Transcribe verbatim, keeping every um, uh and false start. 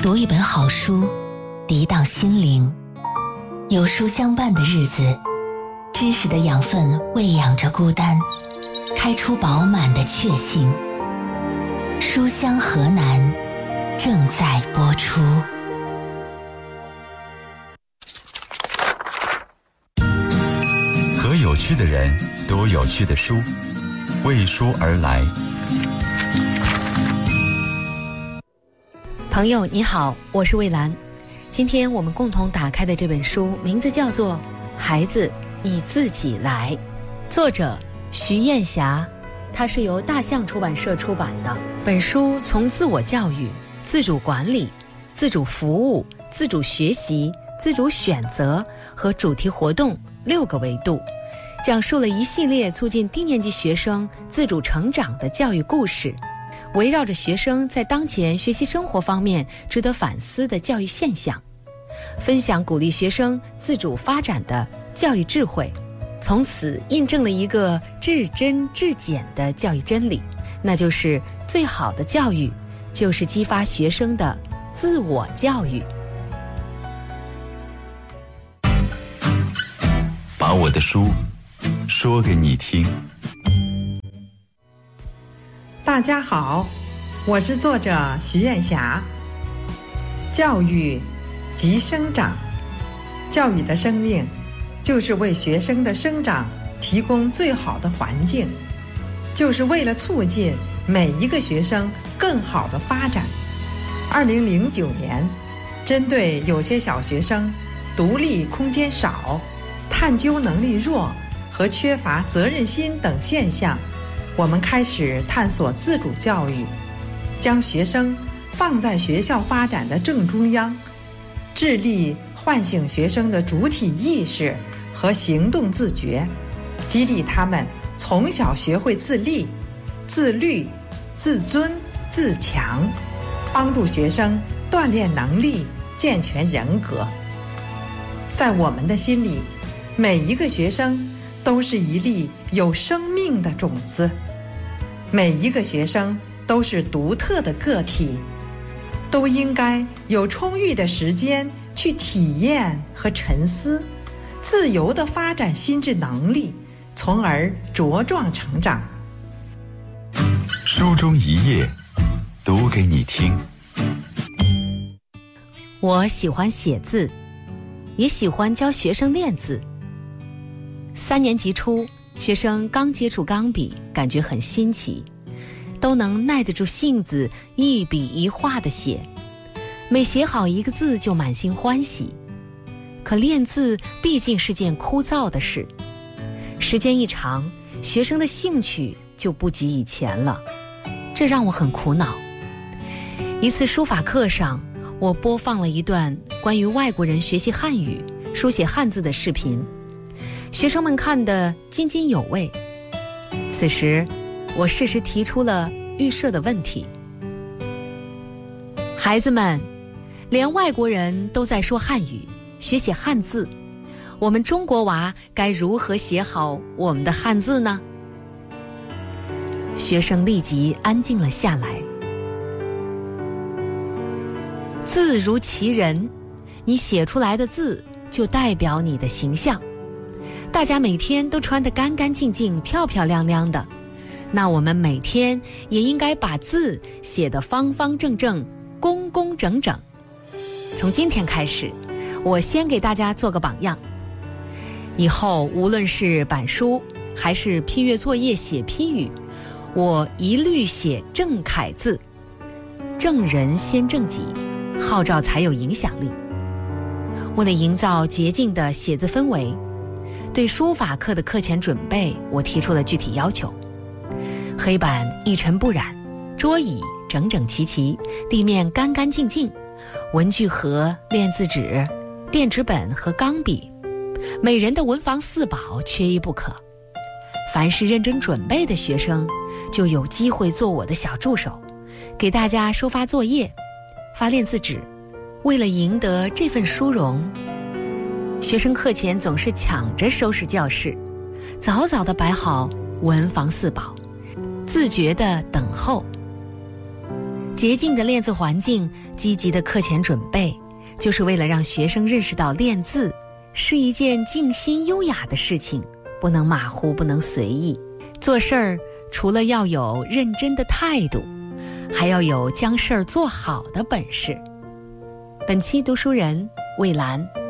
读一本好书，涤荡心灵。有书相伴的日子，知识的养分喂养着孤单，开出饱满的确信。书香河南正在播出。 和有趣的人读有趣的书，为书而来。 朋友你好，我是蔚兰。今天我们共同打开的这本书名字叫做《孩子你自己来》，作者徐艳霞，它是由大象出版社出版的。本书从自我教育、自主管理、自主服务、自主学习、自主选择和主题活动六个维度，讲述了一系列促进低年级学生自主成长的教育故事，围绕着学生在当前学习生活方面值得反思的教育现象，分享鼓励学生自主发展的教育智慧，从此印证了一个至真至简的教育真理，那就是最好的教育就是激发学生的自我教育。 把我的书说给你听。 大家好，我是作者徐艳霞。教育即生长，教育的生命就是为学生的生长提供最好的环境，就是为了促进每一个学生更好的发展。二零零九年，针对有些小学生独立空间少、探究能力弱和缺乏责任心等现象，我们开始探索自主教育，将学生放在学校发展的正中央，致力唤醒学生的主体意识和行动自觉，激励他们从小学会自立、自律、自尊、自强，帮助学生锻炼能力、健全人格。在我们的心里，每一个学生都是一粒有生命的种子，每一个学生都是独特的个体，都应该有充裕的时间去体验和沉思，自由地发展心智能力，从而茁壮成长。 书中一页，读给你听。 我喜欢写字，也喜欢教学生练字。三年级初，学生刚接触钢笔，感觉很新奇，都能耐得住性子，一笔一画地写，每写好一个字就满心欢喜。可练字毕竟是件枯燥的事，时间一长，学生的兴趣就不及以前了，这让我很苦恼。一次书法课上，我播放了一段关于外国人学习汉语、书写汉字的视频，学生们看得津津有味。此时，我适时提出了预设的问题：孩子们，连外国人都在说汉语、学写汉字，我们中国娃该如何写好我们的汉字呢？学生立即安静了下来。字如其人，你写出来的字就代表你的形象。大家每天都穿得干干净净、漂漂亮亮的，那我们每天也应该把字写得方方正正、工工整整。从今天开始，我先给大家做个榜样，以后无论是板书还是批阅作业写批语，我一律写正楷字。正人先正己，号召才有影响力。为了营造洁净的写字氛围，对书法课的课前准备，我提出了具体要求：黑板一尘不染，桌椅整整齐齐，地面干干净净，文具盒、练字纸、电纸本和钢笔，每人的文房四宝缺一不可。凡是认真准备的学生，就有机会做我的小助手，给大家收发作业、发练字纸。为了赢得这份殊荣，学生课前总是抢着收拾教室，早早地摆好文房四宝，自觉地等候。 洁净的练字环境，积极的课前准备，就是为了让学生认识到练字是一件静心优雅的事情，不能马虎，不能随意。做事儿除了要有认真的态度，还要有将事儿做好的本事。本期读书人魏兰。